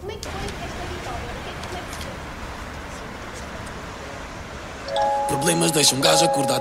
Como é que foi esta vitória? Como é que foi? Problemas deixam um gajo acordado.